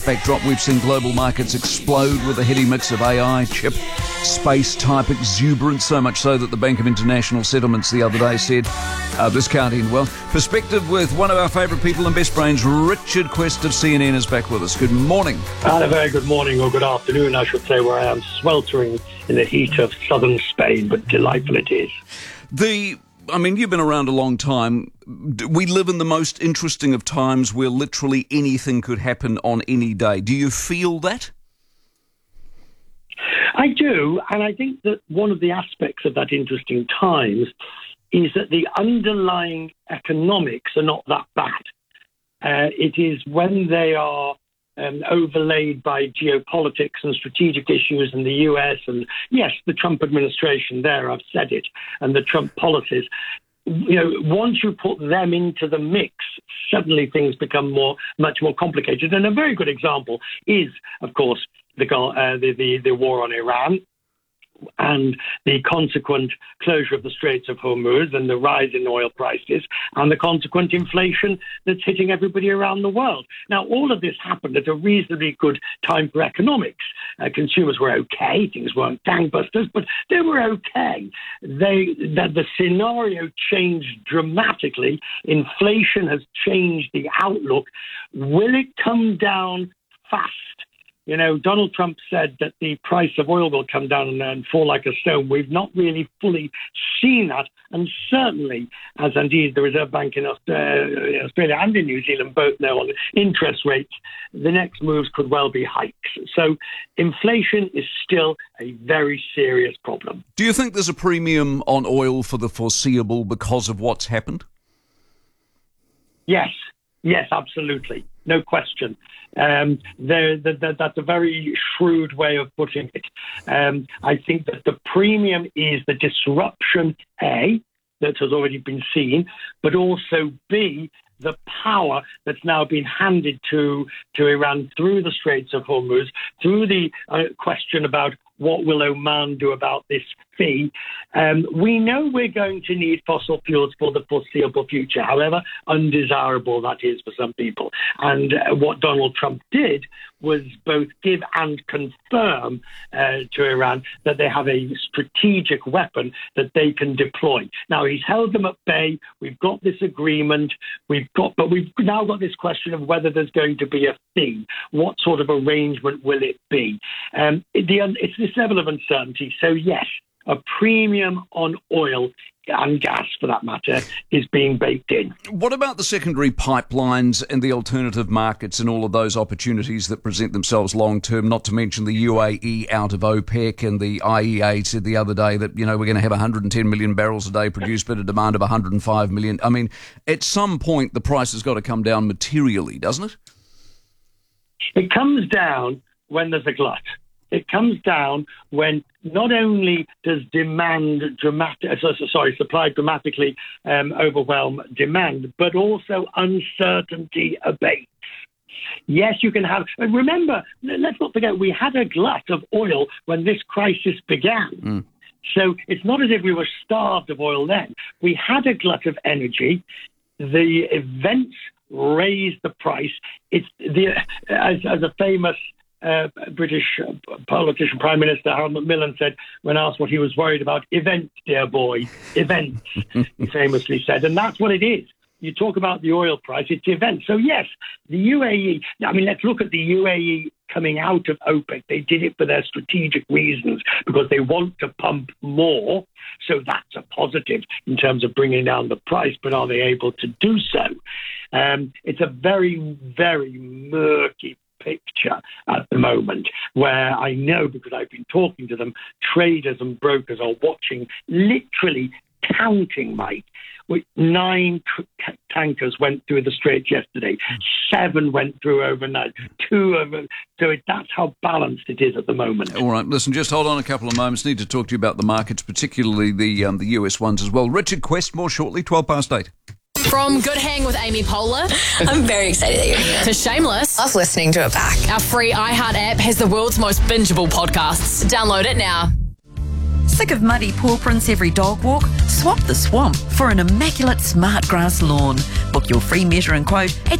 backdrop, we've seen global markets explode with a heady mix of AI, chip, space type exuberance, so much so that the Bank of International Settlements the other day said this can't end well. Perspective with one of our favourite people and best brains, Richard Quest of CNN, is back with us. Good morning. And a very good morning, or good afternoon, I should say, where I am sweltering in the heat of southern Spain, but delightful it is. You've been around a long time. We live in the most interesting of times where literally anything could happen on any day. Do you feel that? I do, and I think that one of the aspects of that interesting times is that the underlying economics are not that bad. It is when they are overlaid by geopolitics and strategic issues in the US and, yes, the Trump administration there, I've said it, and the Trump policies. Once you put them into the mix, suddenly things become much more complicated. And a very good example is, of course, the war on Iran and the consequent closure of the Straits of Hormuz and the rise in oil prices and the consequent inflation that's hitting everybody around the world. Now, all of this happened at a reasonably good time for economics. Consumers were okay. Things weren't gangbusters, but they were okay. The scenario changed dramatically. Inflation has changed the outlook. Will it come down fast? Donald Trump said that the price of oil will come down and fall like a stone. We've not really fully seen that. And certainly, as indeed the Reserve Bank in Australia and in New Zealand both know on interest rates, the next moves could well be hikes. So inflation is still a very serious problem. Do you think there's a premium on oil for the foreseeable because of what's happened? Yes, absolutely. No question. That's a very shrewd way of putting it. I think that the premium is the disruption, A, that has already been seen, but also B, the power that's now been handed to Iran through the Straits of Hormuz, through the question about what will Oman do about this fee. We know we're going to need fossil fuels for the foreseeable future, however undesirable that is for some people. And what Donald Trump did was both give and confirm to Iran that they have a strategic weapon that they can deploy. Now, he's held them at bay. We've got this agreement. But we've now got this question of whether there's going to be a fee. What sort of arrangement will it be? It's this level of uncertainty. So, yes, a premium on oil and gas, for that matter, is being baked in. What about the secondary pipelines and the alternative markets and all of those opportunities that present themselves long-term, not to mention the UAE out of OPEC, and the IEA said the other day that, we're going to have 110 million barrels a day produced but a demand of 105 million. I mean, at some point, the price has got to come down materially, doesn't it? It comes down when there's a glut. It comes down when not only does supply dramatically overwhelm demand, but also uncertainty abates. Yes, you can have... Remember, let's not forget, we had a glut of oil when this crisis began. So it's not as if we were starved of oil then. We had a glut of energy. The events raised the price. As a famous British politician, Prime Minister Harold Macmillan said, when asked what he was worried about, events, dear boy, events, he famously said. And that's what it is. You talk about the oil price, it's events. So yes, the UAE, let's look at the UAE coming out of OPEC. They did it for their strategic reasons because they want to pump more. So that's a positive in terms of bringing down the price, but are they able to do so? It's a very, very murky picture at the moment, where I know, because I've been talking to them, traders and brokers are watching, literally counting, Mike. 9 tankers went through the Straits yesterday. 7 went through overnight. 2 of them. So that's how balanced it is at the moment. All right, listen, just hold on a couple of moments. Need to talk to you about the markets, particularly the US ones as well. Richard Quest, more shortly, 8:12. From Good Hang with Amy Poehler. I'm very excited that you're here. To Shameless. Love listening to it back. Our free iHeart app has the world's most bingeable podcasts. Download it now. Sick of muddy paw prints every dog walk? Swap the swamp for an immaculate smart grass lawn. Book your free measure and quote at